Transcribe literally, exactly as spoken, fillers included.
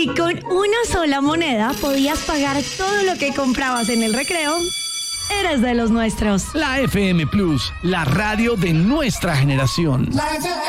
Si con una sola moneda podías pagar todo lo que comprabas en el recreo, eres de los nuestros. La F M Plus, la radio de nuestra generación.